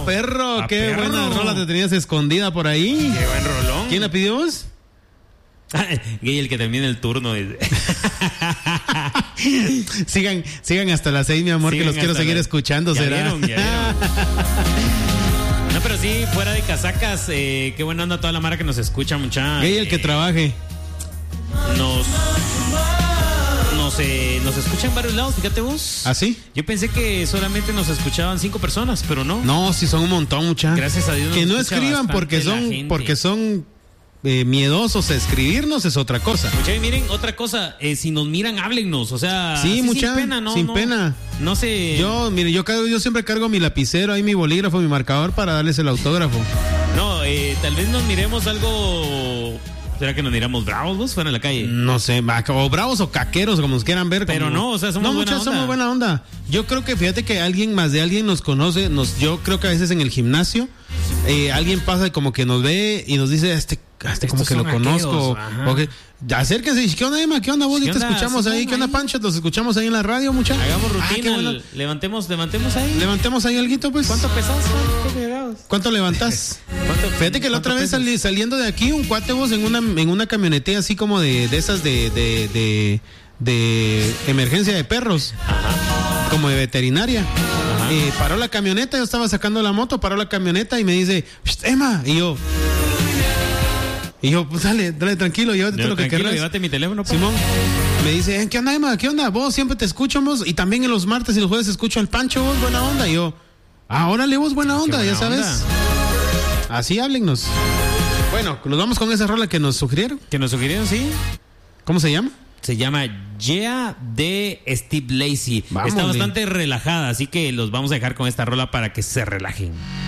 perro! ¡Qué perro. buena rola te tenías escondida por ahí! ¡Qué buen rolón! ¿Quién la pidió vos? Gay, el que termine el turno. Sigan hasta las 6, mi amor, que los quiero seguir escuchando, ya será. Vieron. No, pero sí, fuera de casacas, qué buena onda toda la mara que nos escucha, mucha. Gay, el que trabaje. Nos escucha en varios lados, fíjate vos. ¿Ah, sí? Yo pensé que solamente nos escuchaban 5 personas, pero no. No, sí son un montón, mucha. Gracias a Dios. Que no escriban porque son miedosos a escribirnos es otra cosa. Mucha, miren, otra cosa, si nos miran, háblennos, o sea, sí, mucha, sin pena, ¿no? Sin pena. No sé. Yo siempre cargo mi lapicero, ahí mi bolígrafo, mi marcador para darles el autógrafo. No, tal vez nos miremos algo. ¿Será que nos miramos bravos vos fuera en la calle? No sé, o bravos o caqueros, como nos quieran ver. Pero no, o sea, somos buena onda. Somos buena onda. Yo creo que, fíjate que alguien nos conoce, yo creo que a veces en el gimnasio, alguien pasa y como que nos ve y nos dice, como que lo conozco. Acérquense, ¿qué onda, Emma? ¿Qué onda vos? ¿Qué onda? Te escuchamos ahí. ¿Qué onda, Pancho? Los escuchamos ahí en la radio, muchachos. Hagamos rutina, bueno. levantemos ahí. Levantemos ahí alguito, pues. ¿Cuánto pesás? ¿Cuánto levantás? Fíjate que la otra vez saliendo de aquí, un cuate vos en una camioneta así como de esas de emergencia de perros. Ajá. Como de veterinaria. Paró la camioneta, yo estaba sacando la moto, paró la camioneta y me dice, Emma, y yo, pues dale, tranquilo, llévate lo que quieras. Llévate mi teléfono, pa. Simón. Me dice, ¿qué onda, Emma? ¿Qué onda? Vos siempre te escucho, vos, y también en los martes y los jueves escucho al Pancho, vos, buena onda. Y yo, órale, vos, buena onda, buena ya sabes. Onda. Así háblennos. Bueno, nos vamos con esa rola que nos sugirieron. Sí. ¿Cómo se llama? Se llama Yeah de Steve Lacy. Está bastante relajada, así que los vamos a dejar con esta rola para que se relajen.